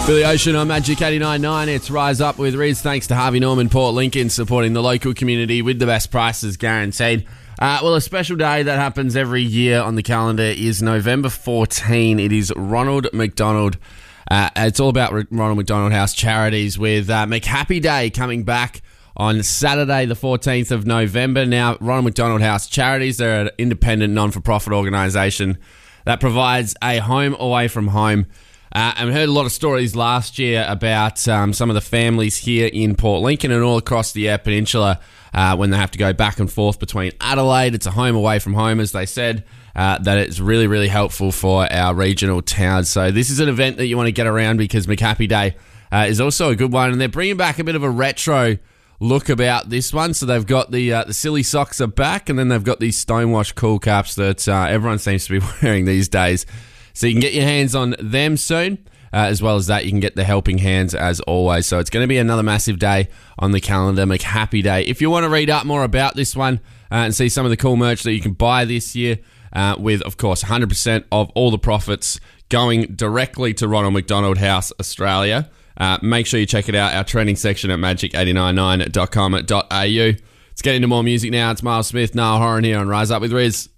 Billy Ocean on Magic 89.9. It's Rise Up with Riz. Thanks to Harvey Norman Port Lincoln supporting the local community with the best prices guaranteed. Well, a special day that happens every year on the calendar is November 14. It is Ronald McDonald. It's all about Ronald McDonald House Charities with McHappy Day coming back on Saturday, the 14th of November. Now, Ronald McDonald House Charities, they're an independent non-for-profit organisation that provides a home away from home. And we heard a lot of stories last year about some of the families here in Port Lincoln and all across the Eyre Peninsula when they have to go back and forth between Adelaide. It's a home away from home, as they said, that it's really, really helpful for our regional towns. So this is an event that you want to get around because McHappy Day is also a good one. And they're bringing back a bit of a retro look about this one. So they've got the silly socks are back, and then they've got these Stonewash cool caps that everyone seems to be wearing these days. So you can get your hands on them soon. As well as that, you can get the helping hands as always. So it's going to be another massive day on the calendar, McHappy Day. If you want to read up more about this one and see some of the cool merch that you can buy this year, with, of course, 100% of all the profits going directly to Ronald McDonald House Australia, make sure you check it out, our trending section at magic899.com.au. Let's get into more music now. It's Miles Smith, Niall Horan here on Rise Up with Riz.